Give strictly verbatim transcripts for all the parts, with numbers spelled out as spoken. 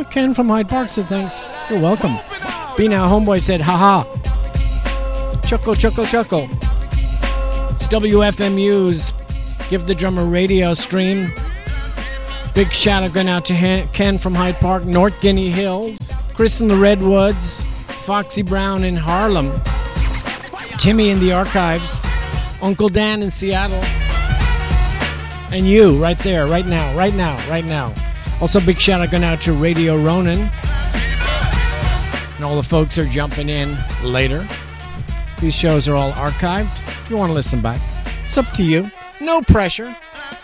Oh, Ken from Hyde Park said thanks. You're welcome. Be Now Homeboy said, haha. Chuckle, chuckle, chuckle. It's W F M U's Give the Drummer radio stream. Big shout out going out to Ken from Hyde Park, North Guinea Hills, Chris in the Redwoods, Foxy Brown in Harlem, Timmy in the Archives, Uncle Dan in Seattle, and you right there, right now, right now, right now. Also, big shout out going out to Radio Ronan. And all the folks are jumping in later. These shows are all archived. If you want to listen back, it's up to you. No pressure.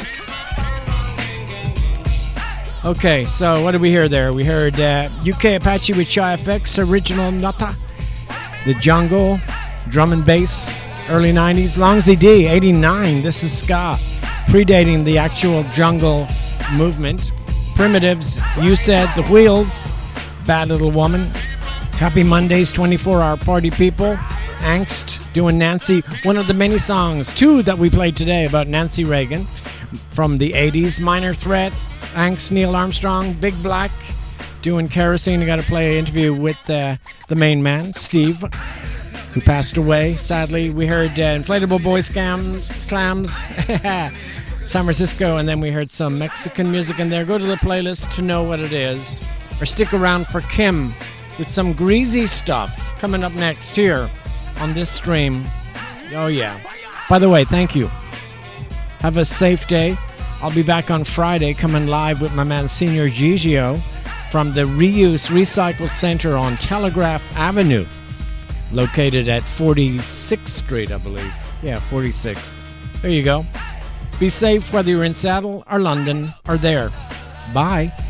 Okay, so what did we hear there? We heard uh, U K Apache with Shy F X, Original Nutta, The Jungle, Drum and Bass, early nineties, Longsy D, eighty-nine, This is Ska, predating the actual jungle movement. Primitives, You Said, The Wheels, Bad Little Woman, Happy Mondays, twenty-four hour Party People, Angst, doing Nancy, one of the many songs, two that we played today about Nancy Reagan from the eighties, Minor Threat, Angst, Neil Armstrong, Big Black, doing Kerosene. I got to play an interview with uh, the main man, Steve, who passed away, sadly. We heard uh, Inflatable Boy Scam, Clams, San Francisco, and then we heard some Mexican music in there. Go to the playlist to know what it is. Or stick around for Kim with some greasy stuff coming up next here on this stream. Oh, yeah. By the way, thank you. Have a safe day. I'll be back on Friday coming live with my man Senior Gigio from the Reuse Recycle Center on Telegraph Avenue, located at forty-sixth Street, I believe. Yeah, forty-sixth. There you go. Be safe whether you're in Seattle or London or there. Bye.